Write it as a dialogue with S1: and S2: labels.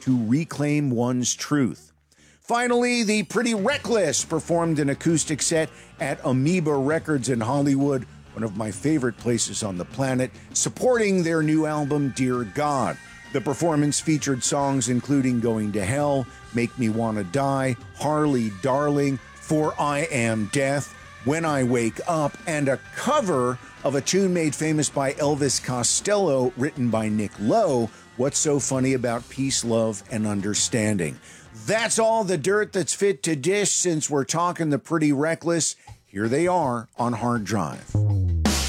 S1: to reclaim one's truth. Finally, the Pretty Reckless performed an acoustic set at Amoeba Records in Hollywood, one of my favorite places on the planet, supporting their new album, Dear God. The performance featured songs including Going to Hell, Make Me Wanna Die, Harley Darling, For I Am Death, When I Wake Up, and a cover of a tune made famous by Elvis Costello, written by Nick Lowe, What's So Funny About Peace, Love, and Understanding. That's all the dirt that's fit to dish since we're talking the Pretty Reckless. Here they are on Hard Drive.